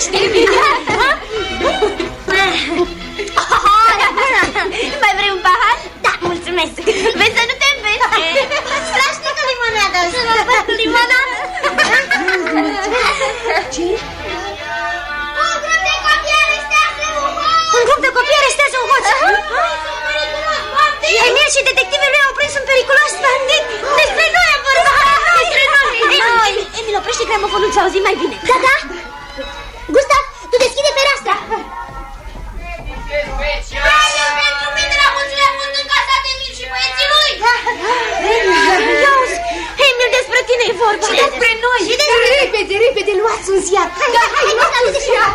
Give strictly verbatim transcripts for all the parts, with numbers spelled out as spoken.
Poftește! Mai vrei un pahar? Da, mulțumesc. Vezi să nu te înveți. Strașnică limonada asta. Să vă fac limonada. Ce? Un grup de copii arestează un hoț. Un grup de copii arestează un hoț. Emil și detectivii lui au prins un periculos bandit. Despre noi am vorbit. Despre noi. Emil, oprește gramofonul să auzim mai bine. Da, da. Gustav, tu deschide fereastra. Premiul pentru prinderea hoțului a fost încasat de Emil și băieții lui. Iauzi, Emil, despre tine e vorba. Și despre noi. Și despre... Repede, repede, luați un ziar. Da, hai, luați un ziar.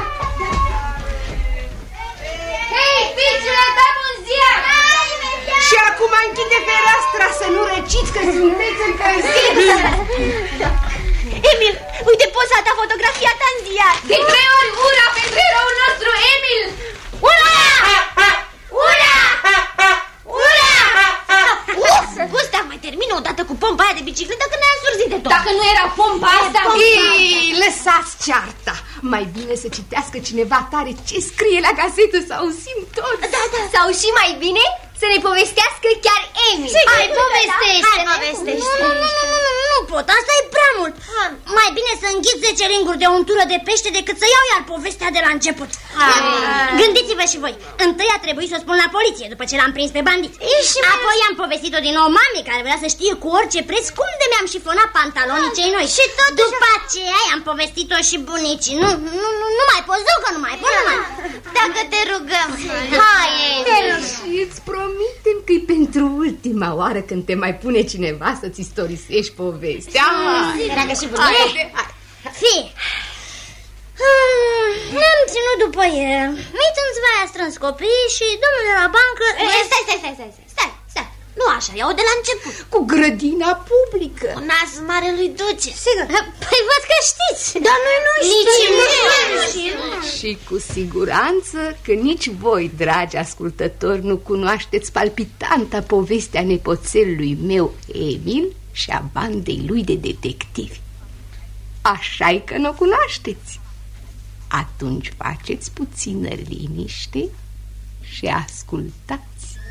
Hei, fiicele, dăm un ziar. Și acum închide fereastra să nu răciți că sunteți încălziți. Emil, uite poza ta fotografiată în ziar. De trei ori ura pentru eroul nostru, Emil. Ura! Ura! Ura! Uf, Gustav, mai termină odată cu pompa aia de bicicletă că ne-a însurzit de tot. Dacă nu era pompa asta... Ei, lăsați cearta. Mai bine să citească cineva tare ce scrie la gazetă, să auzim tot. Da, da. Sau și mai bine să ne povestească chiar Emil. Hai, povestește. Hai, povestește. Nu, nu, nu, nu, nu pot, asta e prea mult. Mai bine să înghit zece ringuri de untură de pește decât să iau iar povestea de la început. Gândiți-vă și voi. Întâi a trebuit să o spun la poliție după ce l-am prins pe bandit. Apoi am povestit-o din nou mamei, care vrea să știe cu orice preț cum de mi-am șifonat pantalonii cei noi. Și tot după aceea am povestit-o și bunicii. Nu, nu, nu, nu mai poți, că nu mai pot, nu mai. Dacă te rugăm. Hai, Emil. Și îți promitem că e pentru ultima oară când te mai pune cineva să-ți istorisești povestea. Dragă și bunicii. Fii. Hmm, ne-am ținut după el. Mițânțiva a strâns copiii și domnul de la bancă... Stai, stai, stai, stai, stai, stai. Nu așa, iau de la început. Cu grădina publică. Cu nasul marelui duce. Sigur. Păi văd că știți. Dar noi nu știm. Nici nu. Și cu siguranță că nici voi, dragi ascultători, nu cunoașteți palpitanta povestea nepoțelului meu Emil și a bandei lui de detectivi. Așa-i că nu o cunoașteți. Atunci faceți puțină liniște și ascultați.